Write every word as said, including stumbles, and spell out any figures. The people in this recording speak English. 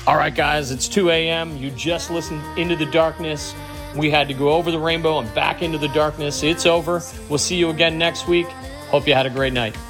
All right, guys, it's two a.m. You just listened Into the Darkness. We had to go over the rainbow and back into the darkness. It's over. We'll see you again next week. Hope you had a great night.